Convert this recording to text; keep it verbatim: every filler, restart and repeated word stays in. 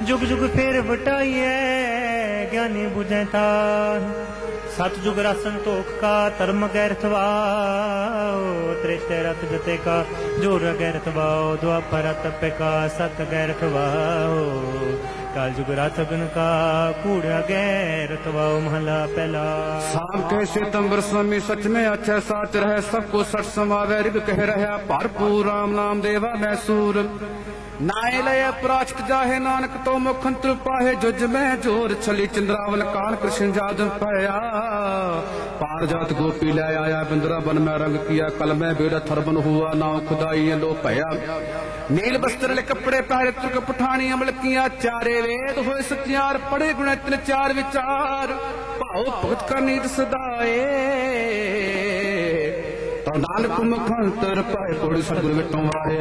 जुग जुग फेर वटाइए ज्ञानी बुझे तान सतजुग रासन तोख का धर्म गैरथ वाओ त्रेते रथ जते का जोर गैरथ वाओ द्वापर तपे का सत गैरथ वाओ काल जुग रासगन का कूड़ा गैरथ वाओ महला पहला। साम कैसे तंबर स्वामी सच में अच्छा साच रहे सबको सठ समावे रिग कह रहा भरपूर राम नाम देवा मैसूर नाय लय प्राचित जाहे नानक तो मुखंत्र पाहे जुज में जोर छली चंद्रावन कान कृष्ण जादन पाया पार जात गोपी ले आया बिंद्रा बन में रंग किया कल में बेड़ा थरबन हुआ नाव खुदाई लो पया नील वस्त्र ले कपड़े पहरे तुर्क पठानी अमल किया चारे वेद होए सत्यार पढ़े गुण तिन चार विचार भाव भगत का नीत सदाए तो नानक मुखंतर पाए कोड़ी सतगुरु विटों वाया।